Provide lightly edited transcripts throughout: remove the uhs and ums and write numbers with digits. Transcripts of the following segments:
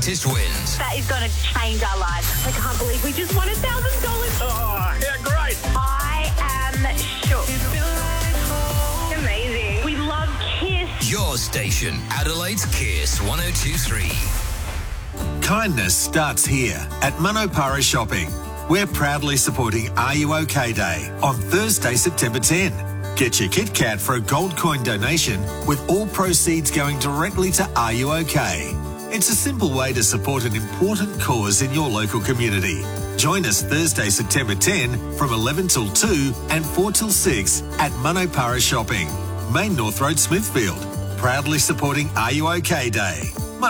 latest wins. That is going to change our lives. I can't believe we just won $1,000. Oh, yeah, great. I am shook. Amazing. We love Kiss. Your station, Adelaide's Kiss 102.3. Kindness starts here at Manopara Shopping. We're proudly supporting Are You OK Day on Thursday, September 10. Get your Kit Kat for a gold coin donation with all proceeds going directly to Are You OK? It's a simple way to support an important cause in your local community. Join us Thursday, September 10 from 11 till 2 and 4 till 6 at Manopara Shopping, Main North Road, Smithfield. Proudly supporting Are You OK Day.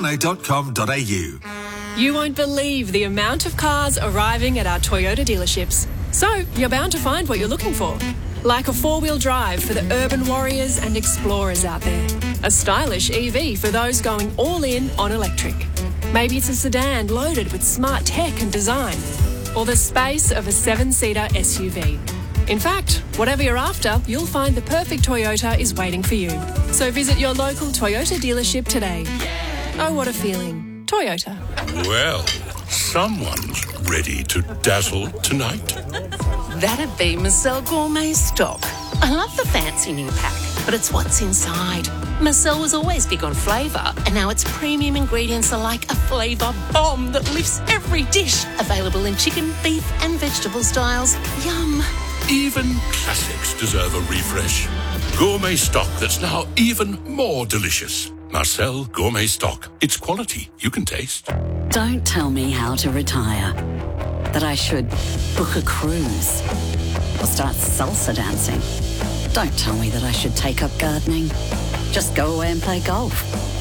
Mono.com.au. You won't believe the amount of cars arriving at our Toyota dealerships. So you're bound to find what you're looking for. Like a four-wheel drive for the urban warriors and explorers out there. A stylish EV for those going all in on electric. Maybe it's a sedan loaded with smart tech and design. Or the space of a 7-seater SUV. In fact, whatever you're after, you'll find the perfect Toyota is waiting for you. So visit your local Toyota dealership today. Oh, what a feeling. Toyota. Well, someone's ready to dazzle tonight. That'd be Marcel Gourmet Stock. I love the fancy new pack, but it's what's inside. Marcel was always big on flavour, and now its premium ingredients are like a flavour bomb that lifts every dish. Available in chicken, beef and vegetable styles. Yum. Even classics deserve a refresh. Gourmet Stock that's now even more delicious. Marcel Gourmet Stock. It's quality you can taste. Don't tell me how to retire. That I should book a cruise or start salsa dancing. Don't tell me that I should take up gardening. Just go away and play golf.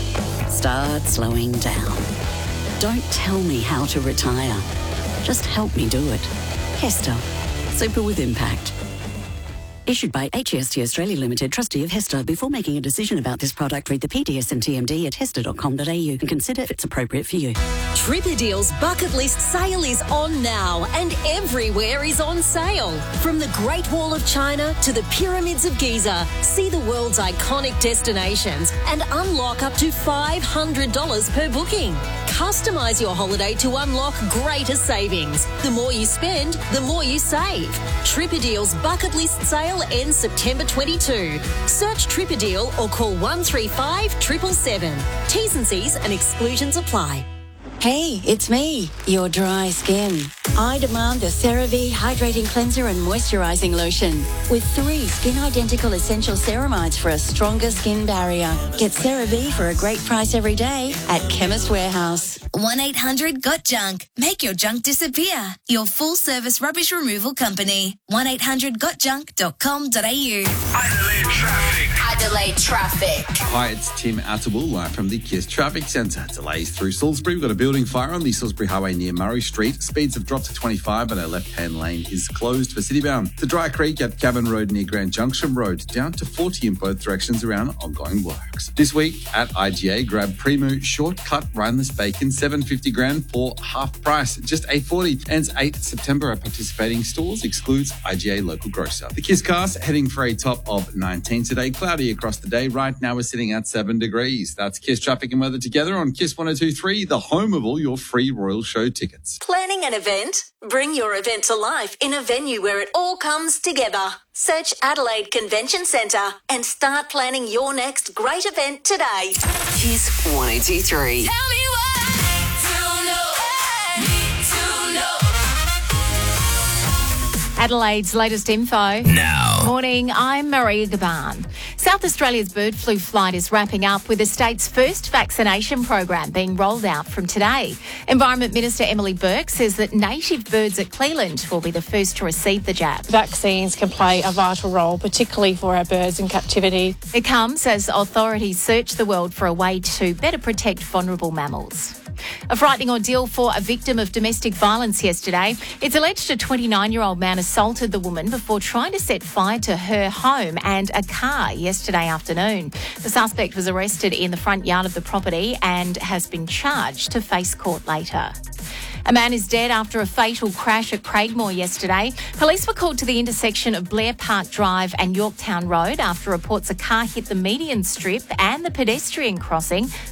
Start slowing down. Don't tell me how to retire. Just help me do it. Hester. Super with impact. Issued by HEST Australia Limited, trustee of Hester. Before making a decision about this product, read the PDS and TMD at hester.com.au and consider if it's appropriate for you. Tripperdeal's bucket list sale is on now, and everywhere is on sale. From the Great Wall of China to the Pyramids of Giza, see the world's iconic destinations and unlock up to $500 per booking. Customise your holiday to unlock greater savings. The more you spend, the more you save. Tripperdeal's bucket list sale ends September 22. Search Tripperdeal or call 135 777. T's and C's and exclusions apply. Hey, it's me, your dry skin. I demand the CeraVe Hydrating Cleanser and Moisturising Lotion with 3 skin-identical essential ceramides for a stronger skin barrier. Get CeraVe for a great price every day at Chemist Warehouse. 1-800-GOT-JUNK. Make your junk disappear. Your full-service rubbish removal company. 1-800-GOTJUNK.com.au. Adelaide Traffic. Adelaide Traffic. Hi, it's Tim Attleball live from the KISS Traffic Centre. Delays through Salisbury. We've got a building fire on the Salisbury Highway near Murray Street. Speeds have dropped to 25 and our left-hand lane is closed for citybound. To Dry Creek at Cavan Road near Grand Junction Road, down to 40 in both directions around ongoing works. This week at IGA, grab Primo Shortcut Rhineless Bacon, $7.50 grand for half price, just $8.40. Ends 8th September at participating stores, excludes IGA local grocer. The KISS cast heading for a top of 19 today, cloudy across the day. Right now we're sitting at 7 degrees. That's KISS traffic and weather together on KISS 102.3, the home of all your free Royal Show tickets. Planning an event? Bring your event to life in a venue where it all comes together. Search Adelaide Convention Centre and start planning your next great event today. KISS 102.3. Tell me what I need to know. Adelaide's latest info. Now. Morning, I'm Maria Gaban. South Australia's bird flu flight is wrapping up with the state's first vaccination program being rolled out from today. Environment Minister Emily Burke says that native birds at Cleland will be the first to receive the jab. Vaccines can play a vital role, particularly for our birds in captivity. It comes as authorities search the world for a way to better protect vulnerable mammals. A frightening ordeal for a victim of domestic violence yesterday. It's alleged a 29-year-old man assaulted the woman before trying to set fire to her home and a car yesterday afternoon. The suspect was arrested in the front yard of the property and has been charged to face court later. A man is dead after a fatal crash at Craigmore yesterday. Police were called to the intersection of Blair Park Drive and Yorktown Road after reports a car hit the median strip and the pedestrian crossing